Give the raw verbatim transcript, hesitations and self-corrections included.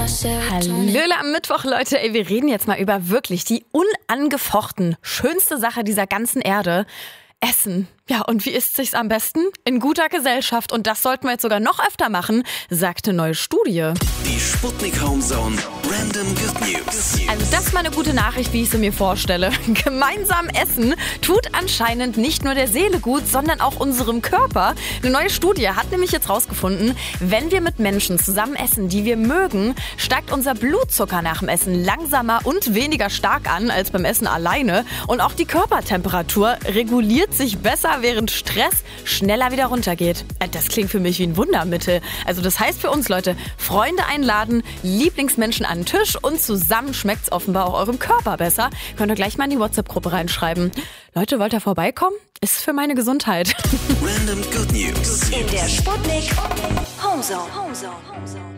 Hallöle am Mittwoch, Leute. Ey, wir reden jetzt mal über wirklich die unangefochten schönste Sache dieser ganzen Erde. Essen. Ja, und wie isst sich's am besten? In guter Gesellschaft. Und das sollten wir jetzt sogar noch öfter machen, sagt eine neue Studie. Die Sputnik Homezone Random Good News. Also das ist mal eine gute Nachricht, wie ich sie mir vorstelle. Gemeinsam essen tut anscheinend nicht nur der Seele gut, sondern auch unserem Körper. Eine neue Studie hat nämlich jetzt rausgefunden, wenn wir mit Menschen zusammen essen, die wir mögen, steigt unser Blutzucker nach dem Essen langsamer und weniger stark an als beim Essen alleine. Und auch die Körpertemperatur reguliert sich besser, während Stress schneller wieder runtergeht. Das klingt für mich wie ein Wundermittel. Also das heißt für uns, Leute, Freunde einladen, Lieblingsmenschen an den Tisch und zusammen schmeckt's offenbar auch eurem Körper besser. Könnt ihr gleich mal in die WhatsApp-Gruppe reinschreiben. Leute, wollt ihr vorbeikommen? Ist für meine Gesundheit. Random Good News. In der Sputnik Homezone.